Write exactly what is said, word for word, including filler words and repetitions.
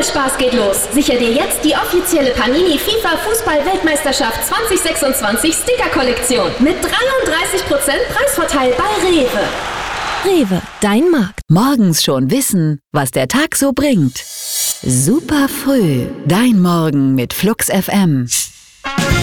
Spaß geht los. Sicher dir jetzt die offizielle Panini FIFA Fußball-Weltmeisterschaft zwanzig sechsundzwanzig Sticker-Kollektion mit dreiunddreißig Prozent Preisvorteil bei Rewe. Rewe, dein Markt. Morgens schon wissen, was der Tag so bringt. Super früh, dein Morgen mit Flux F M.